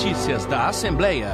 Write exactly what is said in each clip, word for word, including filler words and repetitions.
Notícias da Assembleia.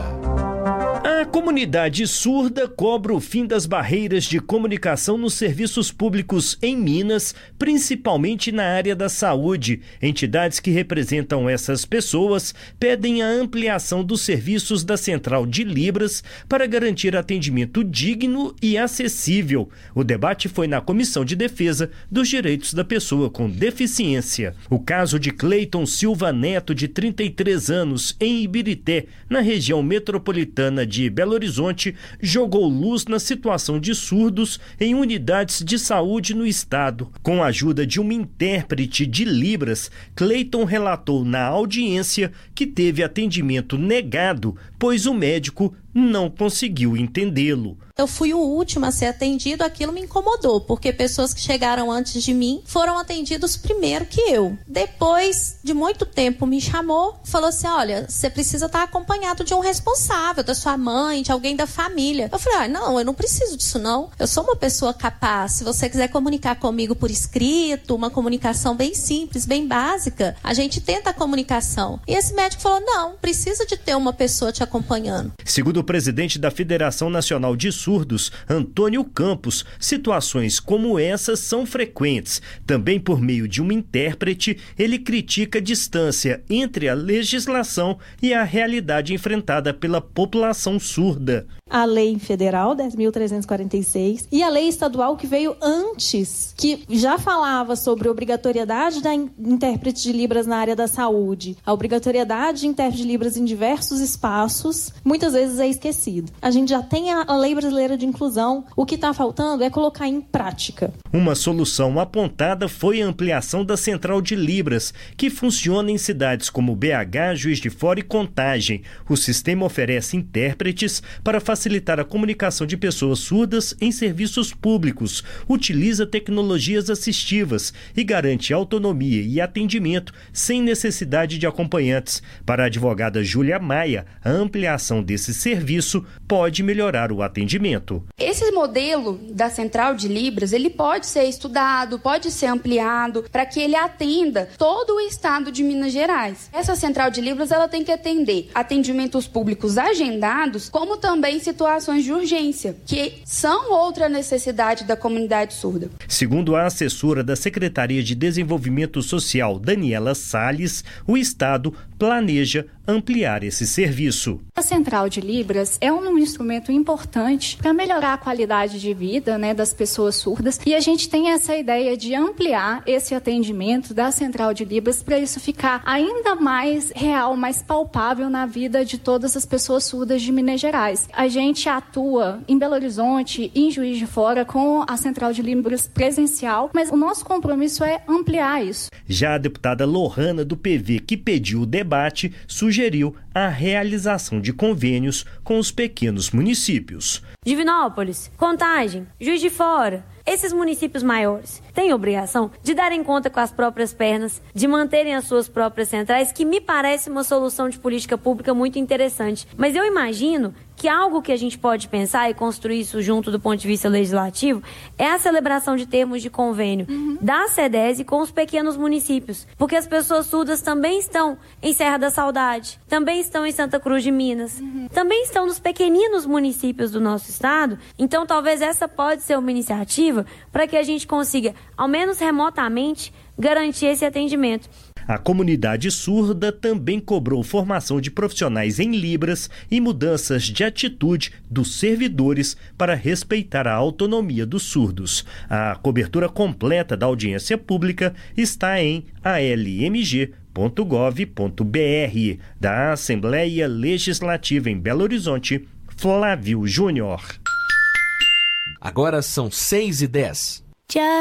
A comunidade surda cobra o fim das barreiras de comunicação nos serviços públicos em Minas, principalmente na área da saúde. Entidades que representam essas pessoas pedem a ampliação dos serviços da Central de Libras para garantir atendimento digno e acessível. O debate foi na Comissão de Defesa dos Direitos da Pessoa com Deficiência. O caso de Cleiton Silva Neto, de trinta e três anos, em Ibirité, na região metropolitana de Belo Horizonte, jogou luz na situação de surdos em unidades de saúde no estado. Com a ajuda de uma intérprete de Libras, Cleiton relatou na audiência que teve atendimento negado, pois o médico não conseguiu entendê-lo. Eu fui o último a ser atendido, aquilo me incomodou, porque pessoas que chegaram antes de mim foram atendidos primeiro que eu. Depois de muito tempo me chamou, falou assim, olha, você precisa estar acompanhado de um responsável, da sua mãe, de alguém da família. Eu falei, ah, não, eu não preciso disso não. Eu sou uma pessoa capaz, se você quiser comunicar comigo por escrito, uma comunicação bem simples, bem básica, a gente tenta a comunicação. E esse médico falou, não, precisa de ter uma pessoa te acompanhando. Segundo o presidente da Federação Nacional de Surdos, Antônio Campos, situações como essas são frequentes. Também por meio de um intérprete, ele critica a distância entre a legislação e a realidade enfrentada pela população surda. A lei federal dez mil trezentos e quarenta e seis e a lei estadual que veio antes, que já falava sobre a obrigatoriedade da intérprete de Libras na área da saúde, a obrigatoriedade de intérprete de Libras em diversos espaços, muitas vezes é esquecido. A gente já tem a lei brasileira de inclusão, o que está faltando é colocar em prática. Uma solução apontada foi a ampliação da Central de Libras, que funciona em cidades como B H, Juiz de Fora e Contagem. O sistema oferece intérpretes para facilitar a comunicação de pessoas surdas em serviços públicos, utiliza tecnologias assistivas e garante autonomia e atendimento sem necessidade de acompanhantes. Para a advogada Júlia Maia, a ampliação desse serviço pode melhorar o atendimento. Esse modelo da Central de Libras, ele pode ser estudado, pode ser ampliado para que ele atenda todo o estado de Minas Gerais. Essa Central de Libras, ela tem que atender atendimentos públicos agendados, como também situações de urgência, que são outra necessidade da comunidade surda. Segundo a assessora da Secretaria de Desenvolvimento Social, Daniela Salles, o estado planeja ampliar esse serviço. A Central de Libras é um instrumento importante para melhorar a qualidade de vida, né, das pessoas surdas, e a gente tem essa ideia de ampliar esse atendimento da Central de Libras para isso ficar ainda mais real, mais palpável na vida de todas as pessoas surdas de Minas Gerais. A gente atua em Belo Horizonte e em Juiz de Fora com a Central de Libras presencial, mas o nosso compromisso é ampliar isso. Já a deputada Lohana, do P V, que pediu o debate, sugeriu a realização de convênios com os pequenos municípios. Divinópolis, Contagem, Juiz de Fora, esses municípios maiores têm obrigação de darem conta com as próprias pernas, de manterem as suas próprias centrais, que me parece uma solução de política pública muito interessante. Mas eu imagino que algo que a gente pode pensar e construir isso junto do ponto de vista legislativo é a celebração de termos de convênio uhum. da SEDESE com os pequenos municípios, porque as pessoas surdas também estão em Serra da Saudade, também estão em Santa Cruz de Minas, uhum. também estão nos pequeninos municípios do nosso estado. Então talvez essa pode ser uma iniciativa para que a gente consiga, ao menos remotamente, garantir esse atendimento. A comunidade surda também cobrou formação de profissionais em Libras e mudanças de atitude dos servidores para respeitar a autonomia dos surdos. A cobertura completa da audiência pública está em a l m g ponto gov ponto b r. Da Assembleia Legislativa em Belo Horizonte, Flávio Júnior. Agora são seis e dez. Tchau.